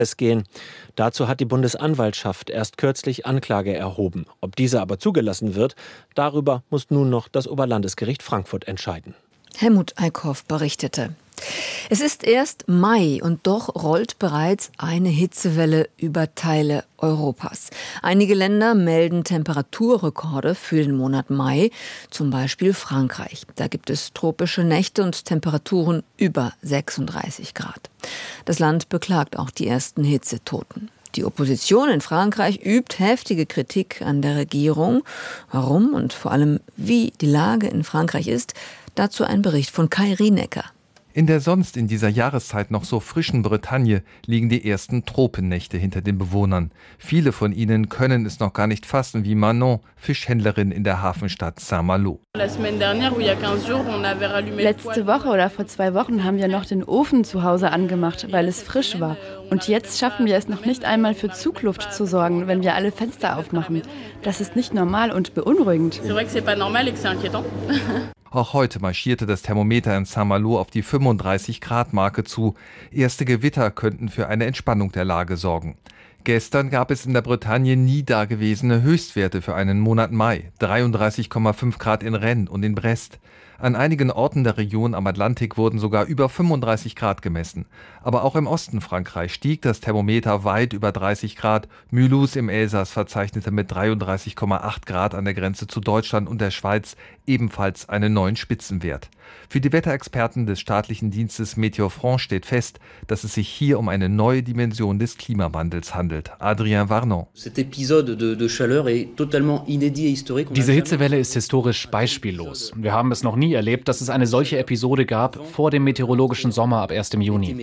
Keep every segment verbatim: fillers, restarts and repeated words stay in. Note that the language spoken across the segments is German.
Es gehen. Dazu hat die Bundesanwaltschaft erst kürzlich Anklage erhoben. Ob diese aber zugelassen wird, darüber muss nun noch das Oberlandesgericht Frankfurt entscheiden. Helmut Eickhoff berichtete. Es ist erst Mai und doch rollt bereits eine Hitzewelle über Teile Europas. Einige Länder melden Temperaturrekorde für den Monat Mai, zum Beispiel Frankreich. Da gibt es tropische Nächte und Temperaturen über sechsunddreißig Grad. Das Land beklagt auch die ersten Hitzetoten. Die Opposition in Frankreich übt heftige Kritik an der Regierung. Warum und vor allem, wie die Lage in Frankreich ist, dazu ein Bericht von Kai Rienecker. In der sonst in dieser Jahreszeit noch so frischen Bretagne liegen die ersten Tropennächte hinter den Bewohnern. Viele von ihnen können es noch gar nicht fassen, wie Manon, Fischhändlerin in der Hafenstadt Saint-Malo. Letzte Woche oder vor zwei Wochen haben wir noch den Ofen zu Hause angemacht, weil es frisch war. Und jetzt schaffen wir es noch nicht einmal für Zugluft zu sorgen, wenn wir alle Fenster aufmachen. Das ist nicht normal und beunruhigend. Auch heute marschierte das Thermometer in Saint-Malo auf die fünfunddreißig Grad Marke zu. Erste Gewitter könnten für eine Entspannung der Lage sorgen. Gestern gab es in der Bretagne nie dagewesene Höchstwerte für einen Monat Mai. dreiunddreißig Komma fünf Grad in Rennes und in Brest. An einigen Orten der Region am Atlantik wurden sogar über fünfunddreißig Grad gemessen. Aber auch im Osten Frankreich stieg das Thermometer weit über dreißig Grad. Mulhouse im Elsass verzeichnete mit dreiunddreißig Komma acht Grad an der Grenze zu Deutschland und der Schweiz ebenfalls einen neuen Spitzenwert. Für die Wetterexperten des staatlichen Dienstes Météo France steht fest, dass es sich hier um eine neue Dimension des Klimawandels handelt. Adrien Varnon. Diese Hitzewelle ist historisch beispiellos. Wir haben es noch nie erlebt, dass es eine solche Episode gab vor dem meteorologischen Sommer ab ersten Juni.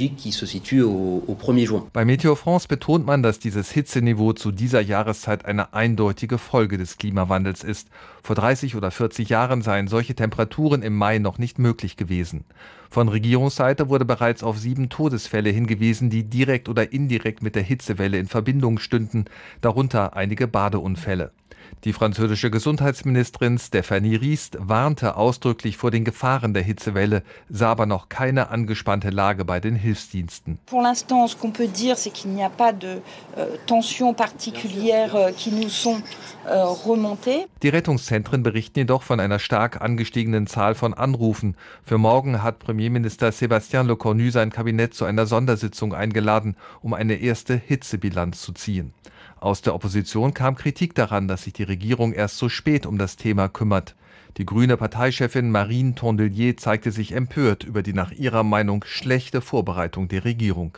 Bei Météo France betont man, dass dieses Hitzeniveau zu dieser Jahreszeit eine eindeutige Folge des Klimawandels ist. Vor dreißig oder vierzig Jahren seien solche Temperaturen im Mai noch nicht möglich gewesen. Von Regierungsseite wurde bereits auf sieben Todesfälle hingewiesen, die direkt oder indirekt mit der Hitzewelle in Verbindung stünden, darunter einige Badeunfälle. Die französische Gesundheitsministerin Stéphanie Rist warnte ausdrücklich vor den Gefahren der Hitzewelle, sah aber noch keine angespannte Lage bei den Hilfsdiensten. Pour l'instant, ce qu'on peut dire, c'est qu'il n'y a pas de euh, tensions particulières qui nous sont euh, remontées. Die Rettungszentren berichten jedoch von einer stark angestiegenen Zahl von Anrufen. Für morgen hat Premierminister Sébastien Lecornu sein Kabinett zu einer Sondersitzung eingeladen, um eine erste Hitzebilanz zu ziehen. Aus der Opposition kam Kritik daran, dass sich die Regierung erst so spät um das Thema kümmert. Die grüne Parteichefin Marine Tondelier zeigte sich empört über die nach ihrer Meinung schlechte Vorbereitung der Regierung.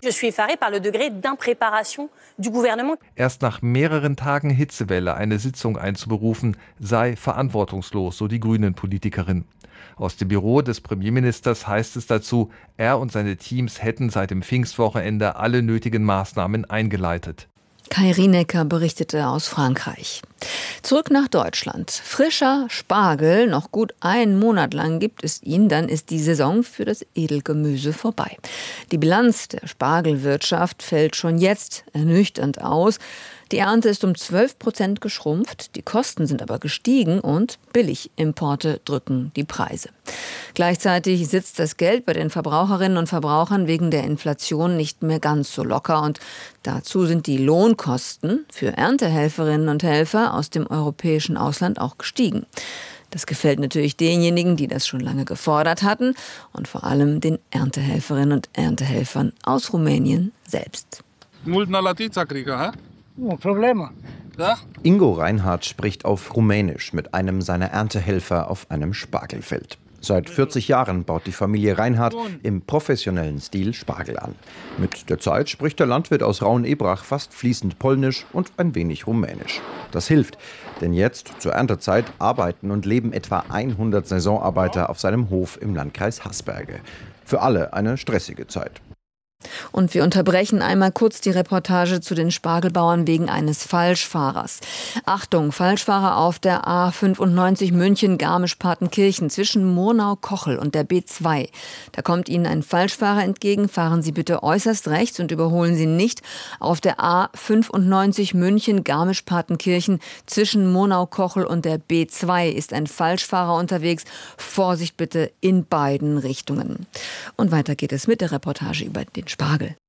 Erst nach mehreren Tagen Hitzewelle eine Sitzung einzuberufen, sei verantwortungslos, so die Grünen-Politikerin. Aus dem Büro des Premierministers heißt es dazu, er und seine Teams hätten seit dem Pfingstwochenende alle nötigen Maßnahmen eingeleitet. Kai Rienecker berichtete aus Frankreich. Zurück nach Deutschland. Frischer Spargel, noch gut einen Monat lang gibt es ihn, dann ist die Saison für das Edelgemüse vorbei. Die Bilanz der Spargelwirtschaft fällt schon jetzt ernüchternd aus. Die Ernte ist um zwölf Prozent geschrumpft, die Kosten sind aber gestiegen und Billigimporte drücken die Preise. Gleichzeitig sitzt das Geld bei den Verbraucherinnen und Verbrauchern wegen der Inflation nicht mehr ganz so locker und dazu sind die Lohnkosten für Erntehelferinnen und Helfer aus dem europäischen Ausland auch gestiegen. Das gefällt natürlich denjenigen, die das schon lange gefordert hatten und vor allem den Erntehelferinnen und Erntehelfern aus Rumänien selbst. Ingo Reinhardt spricht auf Rumänisch mit einem seiner Erntehelfer auf einem Spargelfeld. Seit vierzig Jahren baut die Familie Reinhardt im professionellen Stil Spargel an. Mit der Zeit spricht der Landwirt aus Raun-Ebrach fast fließend Polnisch und ein wenig Rumänisch. Das hilft, denn jetzt zur Erntezeit arbeiten und leben etwa hundert Saisonarbeiter auf seinem Hof im Landkreis Haßberge. Für alle eine stressige Zeit. Und wir unterbrechen einmal kurz die Reportage zu den Spargelbauern wegen eines Falschfahrers. Achtung, Falschfahrer auf der A fünfundneunzig München-Garmisch-Partenkirchen zwischen Murnau-Kochel und der B zwei. Da kommt Ihnen ein Falschfahrer entgegen. Fahren Sie bitte äußerst rechts und überholen Sie nicht. Auf der A fünfundneunzig München-Garmisch-Partenkirchen zwischen Murnau-Kochel und der B zwei ist ein Falschfahrer unterwegs. Vorsicht bitte in beiden Richtungen. Und weiter geht es mit der Reportage über den Spargel.